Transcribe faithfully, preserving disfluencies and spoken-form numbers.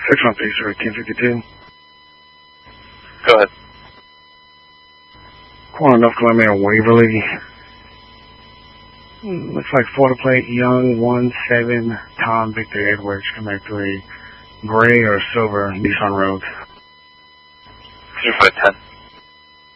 six one three, sir, ten fifty-two. Go ahead. Calling North Columbia, Waverly. Hmm, looks like Florida plate, Young, one seven, Tom Victor Edwards, come back to a gray or silver Nissan Rogue. two five ten.